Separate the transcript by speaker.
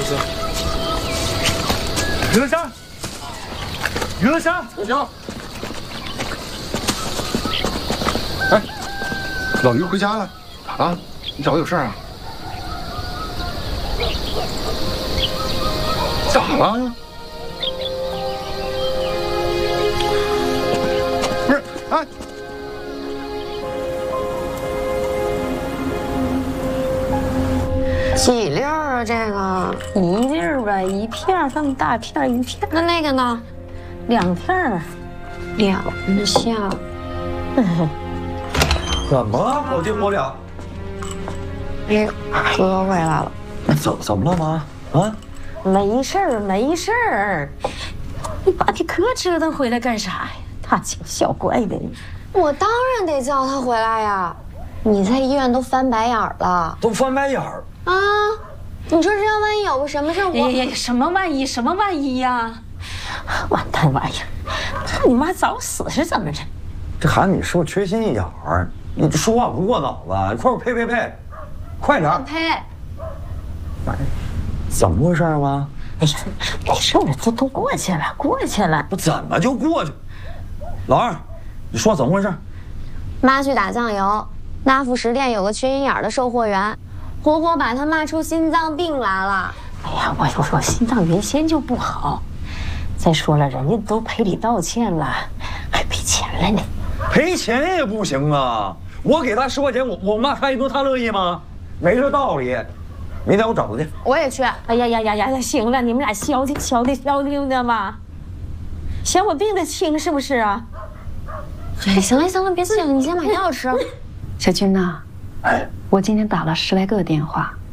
Speaker 1: 行。于乐山，于乐山，
Speaker 2: 行。哎，老于回家了，咋了？你找我有事啊？咋了？不是，哎。
Speaker 3: 几粒儿啊？这个
Speaker 4: 一粒儿吧，一片这么大片一片。
Speaker 3: 那个呢
Speaker 4: ？2片
Speaker 3: ，2下。
Speaker 1: 怎么了？火急火燎。
Speaker 3: 哎，哥回来了。
Speaker 1: 怎么了妈？啊？
Speaker 4: 没事儿，没事儿。你把你哥折腾回来干啥呀？大惊小怪的。
Speaker 3: 我当然得叫他回来呀！你在医院都翻白眼了。
Speaker 1: 都翻白眼儿。
Speaker 3: 啊！你说这要万一有个什么事儿，
Speaker 4: 什么万一？什么万一呀？完蛋玩意儿！怕你妈早死是怎么着？
Speaker 1: 这孩子，你是不是缺心眼儿？你这说话不过脑子，你快给我呸！快点！
Speaker 3: 呸！
Speaker 1: 哎，怎么回事啊妈？
Speaker 4: 哎呀，没事了，都过去了，过去了。
Speaker 1: 我怎么就过去？老二，你说怎么回事？
Speaker 3: 妈去打酱油，那副食店有个缺心眼儿的售货员。 活活把他骂出心脏病来了！
Speaker 4: 哎呀，我心脏原先就不好，再说了，人家都赔礼道歉了，还赔钱了呢。
Speaker 1: 赔钱也不行啊！我给他10块钱，我骂他一顿，他乐意吗？没这道理。明天我找他去。
Speaker 3: 我也去。
Speaker 4: 哎呀，行了，你们俩消停的吧，嫌我病得轻是不是啊？
Speaker 3: 哎，行了，别气了，你先把药吃。
Speaker 5: 小军呐。
Speaker 1: 哎，
Speaker 5: 我今天打了10来个电话，